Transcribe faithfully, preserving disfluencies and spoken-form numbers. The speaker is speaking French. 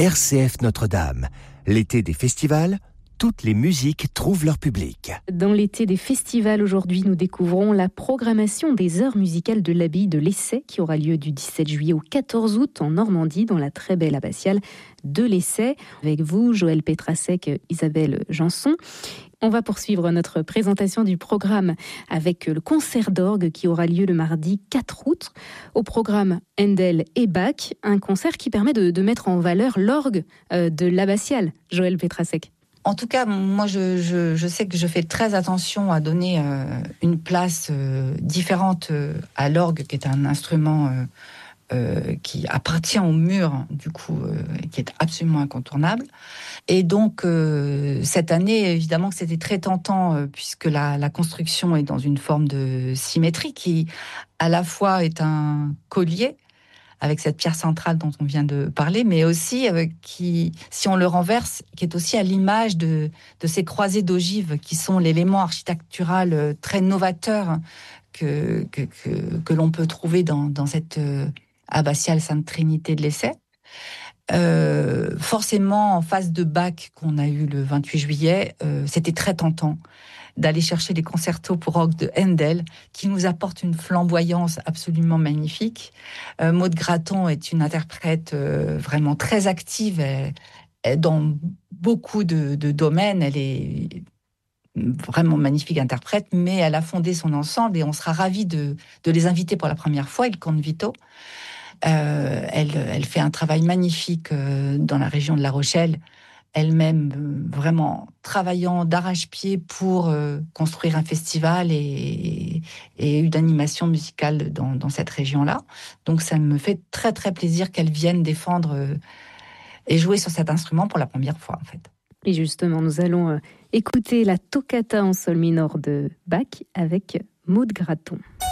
R C F Notre-Dame, l'été des festivals, toutes les musiques trouvent leur public. Dans l'été des festivals, aujourd'hui, nous découvrons la programmation des heures musicales de l'abbaye de Lessay qui aura lieu du dix-sept juillet au quatorze août en Normandie, dans la très belle abbatiale de Lessay. Avec vous, Joël Pétrasek, Isabelle Janson. On va poursuivre notre présentation du programme avec le concert d'orgue qui aura lieu le mardi quatre août. Au programme Handel et Bach, un concert qui permet de, de mettre en valeur l'orgue de l'abbatiale. Joël Pétrasek. En tout cas, moi, je, je, je sais que je fais très attention à donner euh, une place euh, différente euh, à l'orgue, qui est un instrument euh, euh, qui appartient au mur, du coup, euh, qui est absolument incontournable. Et donc, euh, cette année, évidemment que c'était très tentant, euh, puisque la, la construction est dans une forme de symétrie qui, à la fois, est un collier, avec cette pierre centrale dont on vient de parler, mais aussi euh, qui, si on le renverse, qui est aussi à l'image de, de ces croisées d'ogives qui sont l'élément architectural euh, très novateur que, que, que, que l'on peut trouver dans, dans cette euh, abbatiale Sainte-Trinité de Lessay. Euh, forcément, en face de Bach qu'on a eu le vingt-huit juillet, euh, c'était très tentant d'aller chercher les concertos pour orgue de Handel, qui nous apportent une flamboyance absolument magnifique. Euh, Maud Graton est une interprète euh, vraiment très active elle, elle, dans beaucoup de, de domaines. Elle est vraiment magnifique interprète, mais elle a fondé son ensemble et on sera ravis de, de les inviter pour la première fois, Il Conte Vito. Euh, elle, elle fait un travail magnifique euh, dans la région de La Rochelle, elle-même euh, vraiment travaillant d'arrache-pied pour euh, construire un festival et, et une animation musicale dans, dans cette région-là. Donc ça me fait très très plaisir qu'elle vienne défendre euh, et jouer sur cet instrument pour la première fois en fait. Et justement, nous allons euh, écouter la toccata en sol mineur de Bach avec Maud Graton.